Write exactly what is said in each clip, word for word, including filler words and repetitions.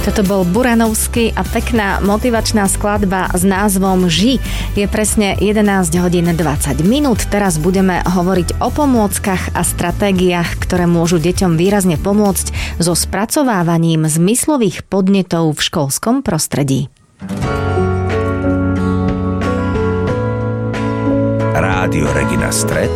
Toto bol Buranovský a pekná motivačná skladba s názvom Ži. Je presne jedenásť hodín dvadsať minút. Teraz budeme hovoriť o pomôckach a stratégiách, ktoré môžu deťom výrazne pomôcť so spracovávaním zmyslových podnetov v školskom prostredí. Rádio Regina Stret,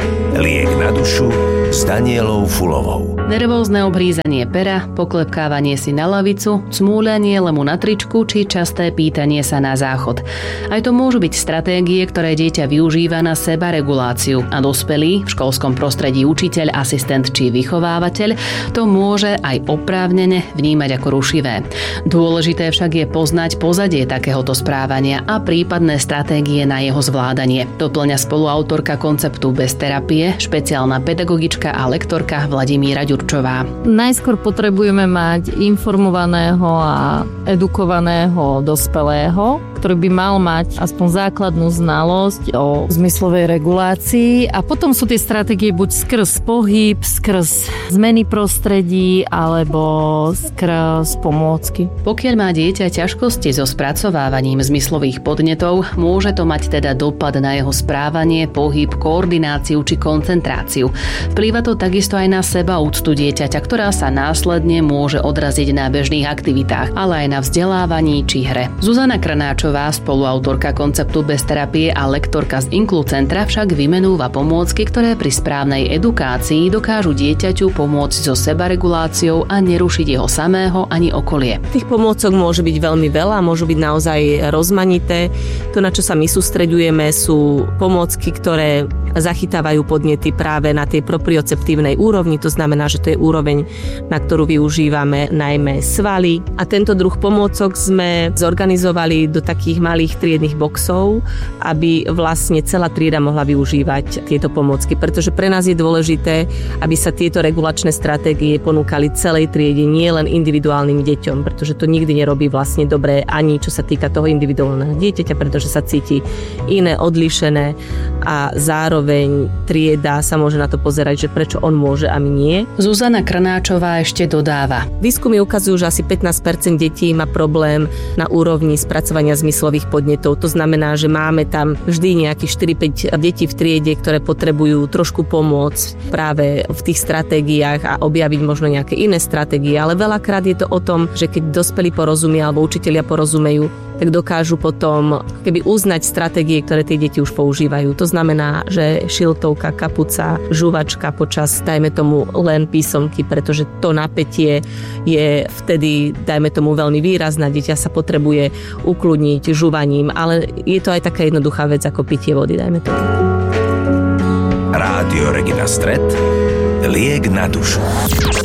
liek na dušu s Danielou Fulovou. Nervózne obhrízanie pera, poklepkávanie si na lavicu, cmúľanie lemu na tričku či časté pýtanie sa na záchod. Aj to môžu byť stratégie, ktoré dieťa využíva na sebareguláciu a dospelý, v školskom prostredí učiteľ, asistent či vychovávateľ to môže aj oprávnene vnímať ako rušivé. Dôležité však je poznať pozadie takéhoto správania a prípadné stratégie na jeho zvládanie. Doplňa spoluautorka konceptu Bez terapie, špeciálna pedagogička a lektorka Vladimíra Ďurčová. Najskôr potrebujeme mať informovaného a edukovaného dospelého, ktorý by mal mať aspoň základnú znalosť o zmyslovej regulácii, a potom sú tie stratégie buď skrz pohyb, skrz zmeny prostredí alebo skrz pomôcky. Pokiaľ má dieťa ťažkosti so spracovávaním zmyslových podnetov, môže to mať teda dopad na jeho správanie, pohyb, koordináciu či koncentráciu. Vplýva to takisto aj na sebaúctu dieťaťa, ktorá sa následne môže odraziť na bežných aktivitách, ale aj na vzdelávaní či hre. Zuzana Krnáčová, spoluautorka konceptu Bez terapie a lektorka z Inklu centra, však vymenúva pomôcky, ktoré pri správnej edukácii dokážu dieťaťu pomôcť so sebareguláciou a nerušiť jeho samého ani okolie. Tých pomôcok môže byť veľmi veľa, môžu byť naozaj rozmanité. To, na čo sa my sústreďujeme, sú pomôcky, ktoré zachytávajú podnety práve na tej proprioceptívnej úrovni, to znamená, že to je úroveň, na ktorú využívame najmä svaly. A tento druh pomôcok sme zorganizovali do takých malých triednych boxov, aby vlastne celá trieda mohla využívať tieto pomôcky, pretože pre nás je dôležité, aby sa tieto regulačné stratégie ponúkali celej triede, nie len individuálnym deťom, pretože to nikdy nerobí vlastne dobre ani čo sa týka toho individuálneho dieťaťa, pretože sa cíti iné, odlišené a zároveň trieda sa môže na to pozerať, že prečo on môže a my nie. Zuzana Krnáčová ešte dodáva. Výskumy ukazujú, že asi pätnásť percent detí má problém na úrovni spracovania zmyslových podnetov. To znamená, že máme tam vždy nejakých štyri päť detí v triede, ktoré potrebujú trošku pomôcť práve v tých stratégiách a objaviť možno nejaké iné stratégie, ale veľakrát je to o tom, že keď dospelí porozumia alebo učitelia porozumejú, tak dokážu potom keby uznať stratégie, ktoré tie deti už používajú. To znamená, že šiltovka, kapuca, žuvačka počas, dajme tomu, len písomky, pretože to napätie je vtedy, dajme tomu, veľmi výrazné. Dieťa sa potrebuje ukludniť žuvaním, ale je to aj taká jednoduchá vec ako pitie vody, dajme tomu. Rádio Regina Stret, liek na dušu.